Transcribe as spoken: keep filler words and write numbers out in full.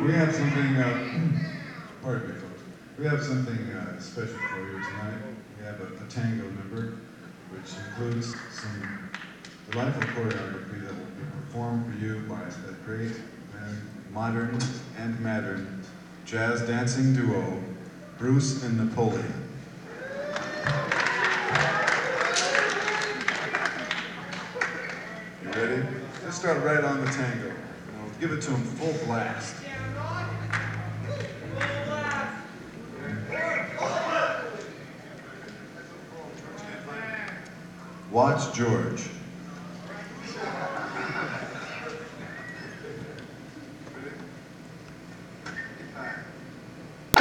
we have something, uh, pardon me folks, we have something uh, special for you tonight. We have a, a tango number, which includes some delightful choreography that will be performed for you by a great and modern and modern jazz dancing duo, Bruce and Napoleon. You ready? Let's start right on the tango. And we'll give it to him full blast. Watch George.